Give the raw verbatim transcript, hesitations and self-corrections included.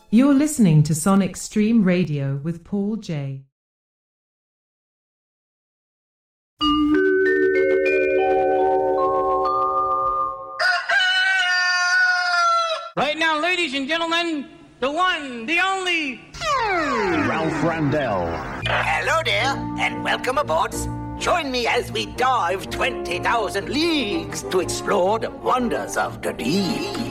You're listening to Sonic Stream Radio with Paul J. Right now, ladies and gentlemen, the one, the only... Ralph Randell. Hello there, and welcome aboard. Join me as we dive twenty thousand leagues to explore the wonders of the deep.